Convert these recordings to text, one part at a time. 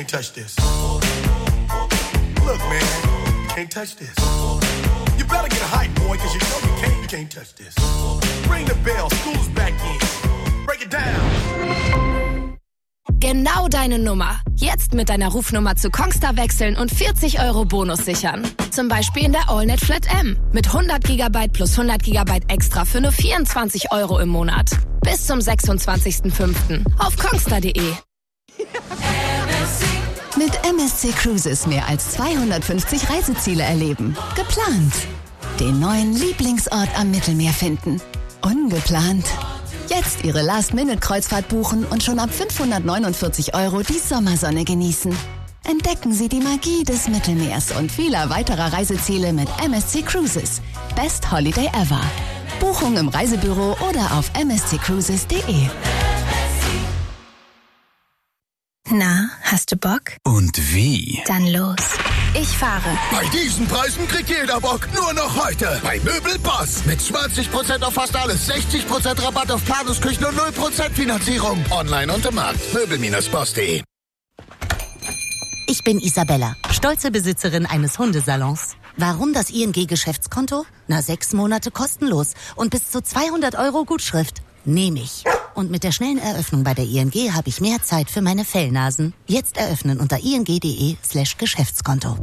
can't touch this. Look, man, you can't touch this. You better get a hype, boy, cause you know you can't touch this. Ring the bell, school's back in. Break it down. Genau deine Nummer. Jetzt mit deiner Rufnummer zu Kongstar wechseln und 40 € Bonus sichern. Zum Beispiel in der AllNet Flat M. Mit 100 GB plus 100 GB extra für nur 24 € im Monat. Bis zum 26.05. auf kongstar.de. Mit MSC Cruises mehr als 250 Reiseziele erleben. Geplant. Den neuen Lieblingsort am Mittelmeer finden. Ungeplant. Jetzt Ihre Last-Minute-Kreuzfahrt buchen und schon ab 549 € die Sommersonne genießen. Entdecken Sie die Magie des Mittelmeers und vieler weiterer Reiseziele mit MSC Cruises. Best Holiday ever. Buchung im Reisebüro oder auf msccruises.de. Na, hast du Bock? Und wie? Dann los. Ich fahre. Bei diesen Preisen kriegt jeder Bock. Nur noch heute. Bei Möbelboss. Mit 20% auf fast alles. 60% Rabatt auf Planungsküchen und 0% Finanzierung. Online und im Markt. Möbel-boss.de. Ich bin Isabella, stolze Besitzerin eines Hundesalons. Warum das ING-Geschäftskonto? 6 Monate kostenlos und bis zu 200 € Gutschrift. Nehme ich. Und mit der schnellen Eröffnung bei der ING habe ich mehr Zeit für meine Fellnasen. Jetzt eröffnen unter ing.de/Geschäftskonto.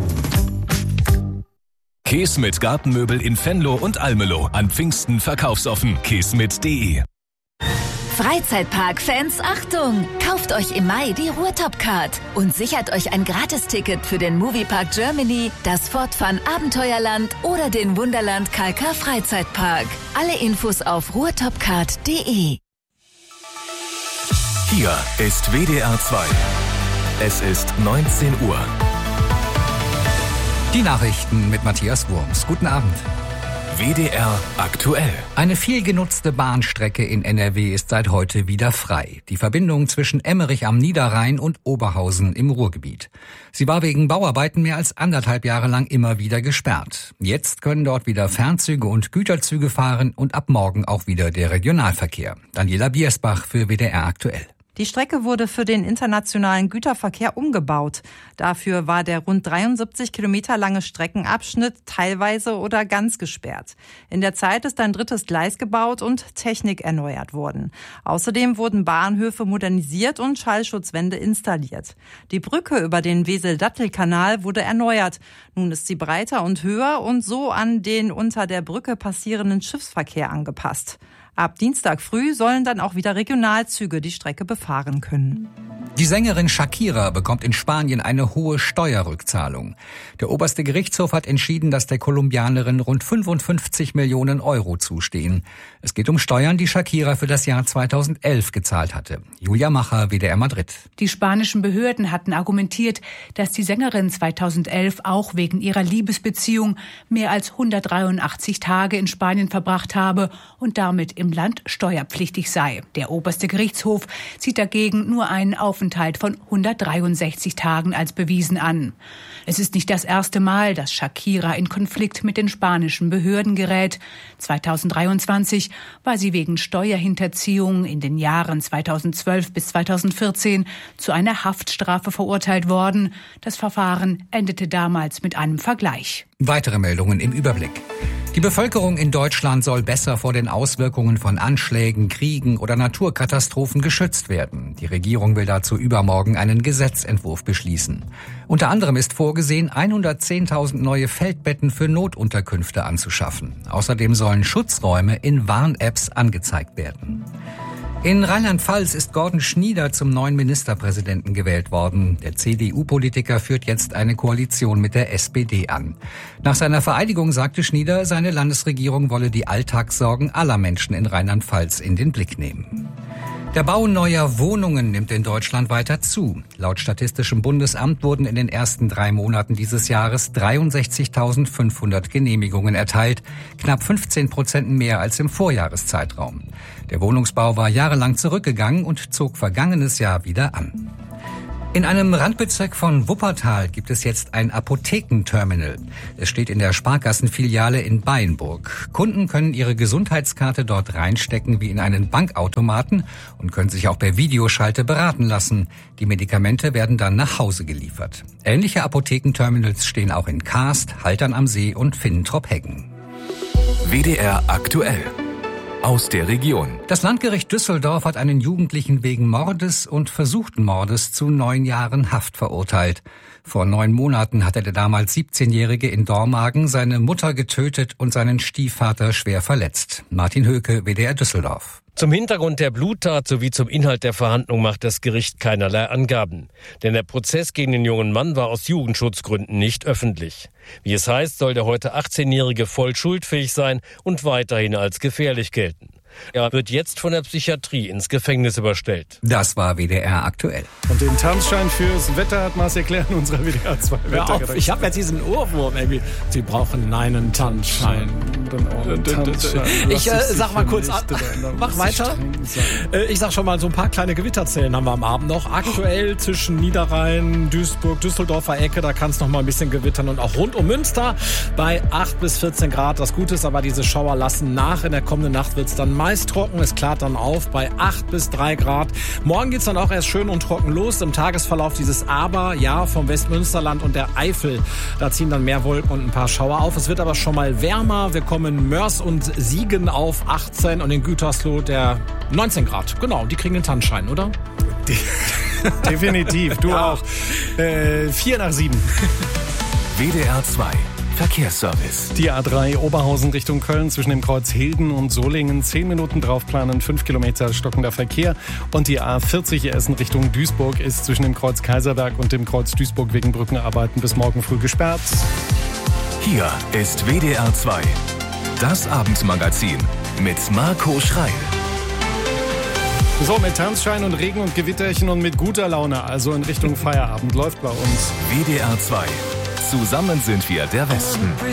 Kesmet Gartenmöbel in Venlo und Almelo. An Pfingsten verkaufsoffen. kesmet.de. Freizeitpark-Fans, Achtung! Kauft euch im Mai die Ruhrtop-Card und sichert euch ein Gratisticket für den Moviepark Germany, das Fort Fun Abenteuerland oder den Wunderland Kalka Freizeitpark. Alle Infos auf ruhrtopcard.de. Hier ist WDR 2. Es ist 19 Uhr. Die Nachrichten mit Matthias Wurms. Guten Abend. WDR aktuell. Eine viel genutzte Bahnstrecke in NRW ist seit heute wieder frei. Die Verbindung zwischen Emmerich am Niederrhein und Oberhausen im Ruhrgebiet. Sie war wegen Bauarbeiten mehr als 1,5 Jahre lang immer wieder gesperrt. Jetzt können dort wieder Fernzüge und Güterzüge fahren und ab morgen auch wieder der Regionalverkehr. Daniela Biersbach für WDR aktuell. Die Strecke wurde für den internationalen Güterverkehr umgebaut. Dafür war der rund 73 Kilometer lange Streckenabschnitt teilweise oder ganz gesperrt. In der Zeit ist ein 3. Gleis gebaut und Technik erneuert worden. Außerdem wurden Bahnhöfe modernisiert und Schallschutzwände installiert. Die Brücke über den Wesel-Dattel-Kanal wurde erneuert. Nun ist sie breiter und höher und so an den unter der Brücke passierenden Schiffsverkehr angepasst. Ab Dienstag früh sollen dann auch wieder Regionalzüge die Strecke befahren können. Die Sängerin Shakira bekommt in Spanien eine hohe Steuerrückzahlung. Der oberste Gerichtshof hat entschieden, dass der Kolumbianerin rund 55 Millionen € zustehen. Es geht um Steuern, die Shakira für das Jahr 2011 gezahlt hatte. Julia Macher, WDR Madrid. Die spanischen Behörden hatten argumentiert, dass die Sängerin 2011 auch wegen ihrer Liebesbeziehung mehr als 183 Tage in Spanien verbracht habe und damit im Land steuerpflichtig sei. Der oberste Gerichtshof sieht dagegen nur einen Aufenthalt von 163 Tagen als bewiesen an. Es ist nicht das erste Mal, dass Shakira in Konflikt mit den spanischen Behörden gerät. 2023 war sie wegen Steuerhinterziehung in den Jahren 2012 bis 2014 zu einer Haftstrafe verurteilt worden. Das Verfahren endete damals mit einem Vergleich. Weitere Meldungen im Überblick. Die Bevölkerung in Deutschland soll besser vor den Auswirkungen von Anschlägen, Kriegen oder Naturkatastrophen geschützt werden. Die Regierung will dazu übermorgen einen Gesetzentwurf beschließen. Unter anderem ist vorgesehen, 110.000 neue Feldbetten für Notunterkünfte anzuschaffen. Außerdem sollen Schutzräume in Warn-Apps angezeigt werden. In Rheinland-Pfalz ist Gordon Schnieder zum neuen Ministerpräsidenten gewählt worden. Der CDU-Politiker führt jetzt eine Koalition mit der SPD an. Nach seiner Vereidigung sagte Schnieder, seine Landesregierung wolle die Alltagssorgen aller Menschen in Rheinland-Pfalz in den Blick nehmen. Der Bau neuer Wohnungen nimmt in Deutschland weiter zu. Laut Statistischem Bundesamt wurden in den ersten 3 Monaten dieses Jahres 63.500 Genehmigungen erteilt, knapp 15% mehr als im Vorjahreszeitraum. Der Wohnungsbau war jahrelang zurückgegangen und zog vergangenes Jahr wieder an. In einem Randbezirk von Wuppertal gibt es jetzt ein Apothekenterminal. Es steht in der Sparkassenfiliale in Beienburg. Kunden können ihre Gesundheitskarte dort reinstecken wie in einen Bankautomaten und können sich auch per Videoschalte beraten lassen. Die Medikamente werden dann nach Hause geliefert. Ähnliche Apothekenterminals stehen auch in Kaast, Haltern am See und Finntrop-Heggen. WDR aktuell. Aus der Region. Das Landgericht Düsseldorf hat einen Jugendlichen wegen Mordes und versuchten Mordes zu 9 Jahren Haft verurteilt. Vor 9 Monaten hatte der damals 17-Jährige in Dormagen seine Mutter getötet und seinen Stiefvater schwer verletzt. Martin Höke, WDR Düsseldorf. Zum Hintergrund der Bluttat sowie zum Inhalt der Verhandlung macht das Gericht keinerlei Angaben. Denn der Prozess gegen den jungen Mann war aus Jugendschutzgründen nicht öffentlich. Wie es heißt, soll der heute 18-Jährige voll schuldfähig sein und weiterhin als gefährlich gelten. Er wird jetzt von der Psychiatrie ins Gefängnis überstellt. Das war WDR aktuell. Und den Tanzschein fürs Wetter hat Marcel Klären in unserer WDR 2 Wetter. Ich habe jetzt diesen Ohrwurm irgendwie. Sie brauchen einen Tanzschein. Ich sag mal kurz, mach weiter. Ich sag schon mal, so ein paar kleine Gewitterzellen haben wir am Abend noch. Aktuell zwischen Niederrhein, Duisburg, Düsseldorfer Ecke, da kann es noch mal ein bisschen gewittern. Und auch rund um Münster bei 8 bis 14 Grad. Das Gute ist aber, diese Schauer lassen nach. In der kommenden Nacht wird es dann meist trocken. Es klart dann auf bei 8 bis 3 Grad. Morgen geht's dann auch erst schön und trocken los. Im Tagesverlauf dieses Aber, ja, vom Westmünsterland und der Eifel. Da ziehen dann mehr Wolken und ein paar Schauer auf. Es wird aber schon mal wärmer. Wir kommen in Mörs und Siegen auf 18 und in Gütersloh der 19 Grad. Genau, die kriegen den Tanzschein, oder? Definitiv, du auch. 4 nach 7. WDR 2. Verkehrsservice. Die A3 Oberhausen Richtung Köln zwischen dem Kreuz Hilden und Solingen. 10 Minuten draufplanen, 5 Kilometer stockender Verkehr. Und die A40 Essen Richtung Duisburg ist zwischen dem Kreuz Kaiserberg und dem Kreuz Duisburg wegen Brückenarbeiten bis morgen früh gesperrt. Hier ist WDR 2. Das Abendmagazin mit Marco Schreil. So, mit Tanzschein und Regen und Gewitterchen und mit guter Laune, also in Richtung Feierabend, läuft bei uns. WDR 2. Zusammen sind wir der Westen.